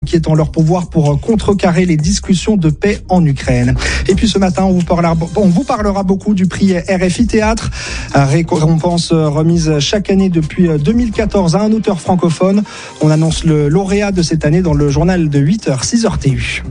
inquiétant leur pouvoir pour contrecarrer les discussions de paix en Ukraine. Et puis ce matin, on vous parlera beaucoup du prix RFI Théâtre, récompense remise chaque année depuis 2014 à un auteur francophone. On annonce le lauréat de cette année dans le journal de 8h, 6h TU.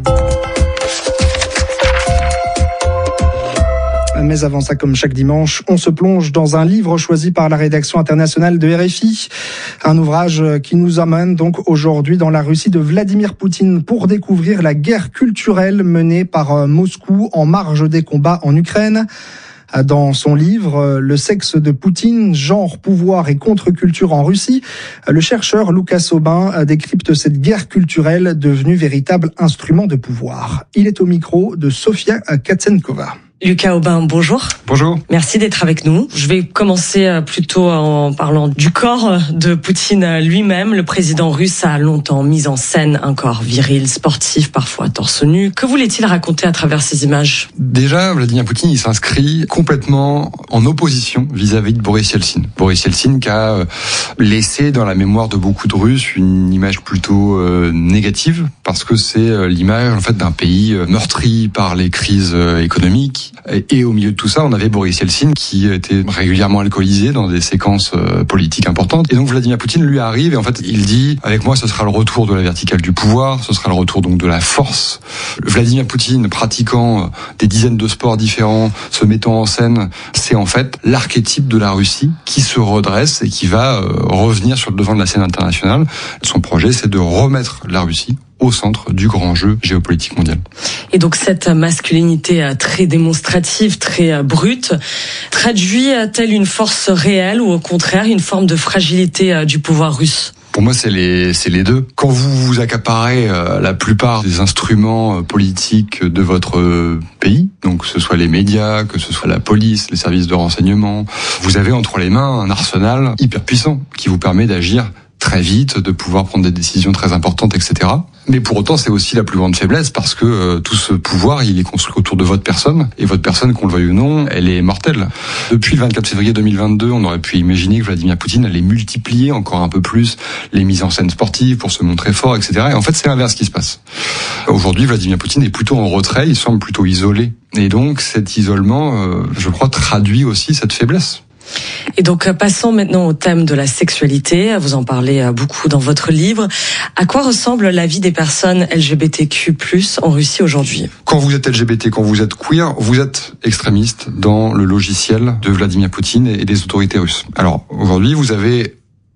Mais avant ça, comme chaque dimanche, on se plonge dans un livre choisi par la rédaction internationale de RFI. Un ouvrage qui nous amène donc aujourd'hui dans la Russie de Vladimir Poutine pour découvrir la guerre culturelle menée par Moscou en marge des combats en Ukraine. Dans son livre « Le sexe de Poutine, genre, pouvoir et contre-culture en Russie », le chercheur Lucas Aubin décrypte cette guerre culturelle devenue véritable instrument de pouvoir. Il est au micro de Sofia Katsenkova. Lucas Aubin, bonjour. Bonjour. Merci d'être avec nous. Je vais commencer plutôt en parlant du corps de Poutine lui-même. Le président russe a longtemps mis en scène un corps viril, sportif, parfois torse nu. Que voulait-il raconter à travers ces images ? Déjà, Vladimir Poutine, il s'inscrit complètement en opposition vis-à-vis de Boris Yeltsin. Boris Yeltsin qui a laissé dans la mémoire de beaucoup de Russes une image plutôt négative, parce que c'est l'image en fait d'un pays meurtri par les crises économiques. Et au milieu de tout ça, on avait Boris Yeltsin qui était régulièrement alcoolisé dans des séquences politiques importantes. Et donc Vladimir Poutine lui arrive et en fait il dit, avec moi ce sera le retour de la verticale du pouvoir, ce sera le retour donc de la force. Vladimir Poutine pratiquant des dizaines de sports différents, se mettant en scène, c'est en fait l'archétype de la Russie qui se redresse et qui va revenir sur le devant de la scène internationale. Son projet, c'est de remettre la Russie au centre du grand jeu géopolitique mondial. Et donc cette masculinité très démonstrative, très brute, traduit-elle une force réelle ou au contraire une forme de fragilité du pouvoir russe ? Pour moi, c'est les deux. Quand vous accaparez la plupart des instruments politiques de votre pays, donc que ce soit les médias, que ce soit la police, les services de renseignement, vous avez entre les mains un arsenal hyper puissant qui vous permet d'agir très vite, de pouvoir prendre des décisions très importantes, etc. Mais pour autant, c'est aussi la plus grande faiblesse parce que tout ce pouvoir, il est construit autour de votre personne. Et votre personne, qu'on le veuille ou non, elle est mortelle. Depuis le 24 février 2022, on aurait pu imaginer que Vladimir Poutine allait multiplier encore un peu plus les mises en scène sportives pour se montrer fort, etc. Et en fait, c'est l'inverse qui se passe. Aujourd'hui, Vladimir Poutine est plutôt en retrait, il semble plutôt isolé. Et donc, cet isolement, je crois, traduit aussi cette faiblesse. Et donc, passons maintenant au thème de la sexualité. Vous en parlez beaucoup dans votre livre. À quoi ressemble la vie des personnes LGBTQ+ en Russie aujourd'hui ? Quand vous êtes LGBT, quand vous êtes queer, vous êtes extrémiste dans le logiciel de Vladimir Poutine et des autorités russes. Alors, aujourd'hui, vous avez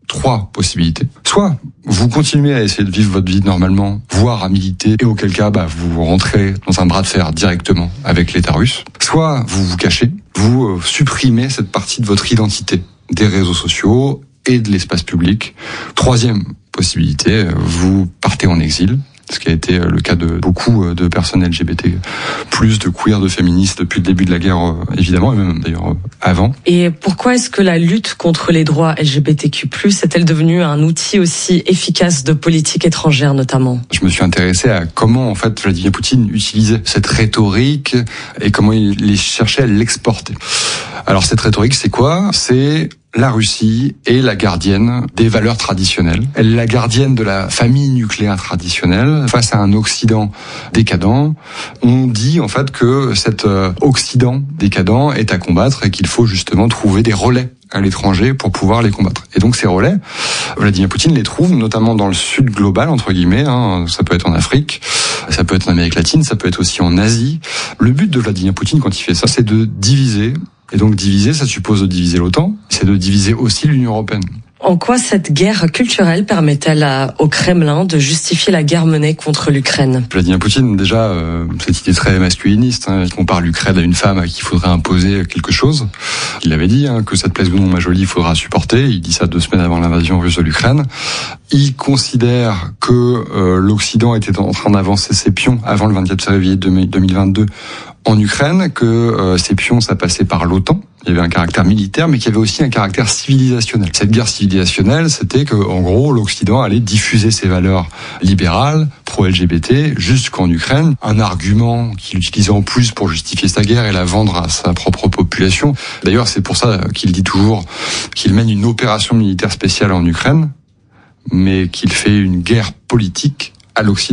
3 possibilités. Soit vous continuez à essayer de vivre votre vie normalement, voire à militer, et auquel cas vous rentrez dans un bras de fer directement avec l'État russe. Soit vous vous cachez, vous supprimez cette partie de votre identité des réseaux sociaux et de l'espace public. 3e possibilité, vous partez en exil. Ce qui a été le cas de beaucoup de personnes LGBT+, de queer, de féministes depuis le début de la guerre, évidemment, et même d'ailleurs avant. Et pourquoi est-ce que la lutte contre les droits LGBTQ+, est-elle devenue un outil aussi efficace de politique étrangère notamment ? Je me suis intéressé à comment en fait Vladimir Poutine utilisait cette rhétorique et comment il cherchait à l'exporter. Alors cette rhétorique, c'est quoi ? C'est la Russie est la gardienne des valeurs traditionnelles. Elle est la gardienne de la famille nucléaire traditionnelle face à un Occident décadent. On dit en fait que cet Occident décadent est à combattre et qu'il faut justement trouver des relais à l'étranger pour pouvoir les combattre. Et donc ces relais, Vladimir Poutine les trouve notamment dans le sud global, entre guillemets, ça peut être en Afrique, ça peut être en Amérique latine, ça peut être aussi en Asie. Le but de Vladimir Poutine quand il fait ça, c'est de diviser. Et donc diviser, ça suppose de diviser l'OTAN, c'est de diviser aussi l'Union européenne. En quoi cette guerre culturelle permet-elle au Kremlin de justifier la guerre menée contre l'Ukraine ? Vladimir Poutine, déjà, cette idée très masculiniste, il compare l'Ukraine à une femme à qui il faudrait imposer quelque chose. Il l'avait dit, que ça te plaise ou non, ma jolie, il faudra supporter. Il dit ça 2 semaines avant l'invasion russe de l'Ukraine. Il considère que l'Occident était en train d'avancer ses pions avant le 24 février 2022 en Ukraine, que ces pions, ça passait par l'OTAN. Il y avait un caractère militaire, mais qu'il y avait aussi un caractère civilisationnel. Cette guerre civilisationnelle, c'était que, en gros, l'Occident allait diffuser ses valeurs libérales, pro-LGBT, jusqu'en Ukraine. Un argument qu'il utilisait en plus pour justifier sa guerre et la vendre à sa propre population. D'ailleurs, c'est pour ça qu'il dit toujours qu'il mène une opération militaire spéciale en Ukraine, mais qu'il fait une guerre politique à l'Occident.